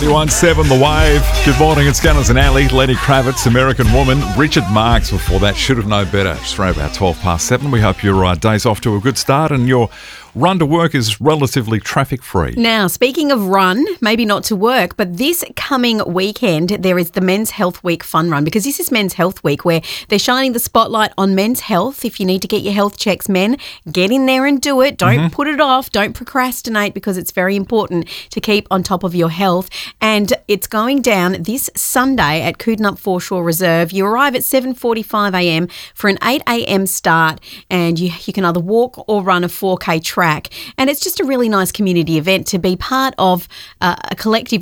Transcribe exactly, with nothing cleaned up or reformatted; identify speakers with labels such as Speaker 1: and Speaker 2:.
Speaker 1: ninety-one point seven The Wave. Good morning, it's Gunners and Ali, Lenny Kravitz, American Woman, Richard Marx before that, Should Have Known Better. Just around about twelve past seven. We hope your uh, day's off to a good start and your run to work is relatively traffic free.
Speaker 2: Now, speaking of run, maybe not to work, but this coming weekend there is the Men's Health Week Fun Run, because this is Men's Health Week where they're shining the spotlight on men's health. If you need to get your health checks, men, get in there and do it. Don't mm-hmm. put it off. Don't procrastinate, because it's very important to keep on top of your health. And it's going down this Sunday at Koodnup Foreshore Reserve. You arrive at seven forty-five a m for an eight a m start, and you, you can either walk or run a four K track. And it's just a really nice community event to be part of uh, a collective